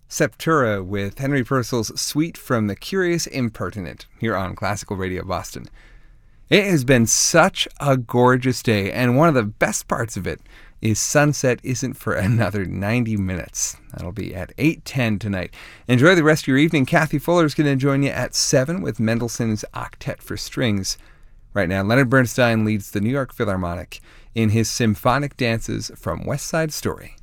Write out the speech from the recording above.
Septura with Henry Purcell's Suite from the Curious Impertinent here on Classical Radio Boston. It has been such a gorgeous day, and one of the best parts of it is sunset isn't for another 90 minutes. That'll be at 8:10 tonight. Enjoy the rest of your evening. Kathy Fuller is going to join you at 7 with Mendelssohn's Octet for Strings. Right now, Leonard Bernstein leads the New York Philharmonic in his symphonic dances from West Side Story.